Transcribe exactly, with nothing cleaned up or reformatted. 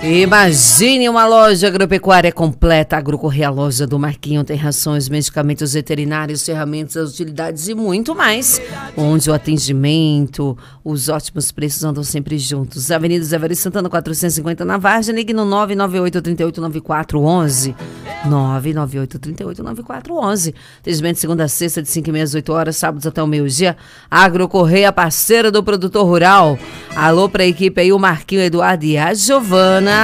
Imagine uma loja agropecuária completa. Agrocorreia, a loja do Marquinho, tem rações, medicamentos veterinários, ferramentas, utilidades e muito mais. Onde o atendimento, os ótimos preços andam sempre juntos. Avenida Zé Veri Santana, quatrocentos e cinquenta na Vargem. Ligue no nove nove oito, três oito nove quatro um um. nove nove oito, três oito nove quatro um um. Atendimento de segunda a sexta, de cinco e meia às oito horas, sábados até o meio-dia. Agrocorreia, parceira do produtor rural. Alô pra equipe aí, o Marquinho, Eduardo e a Giovana.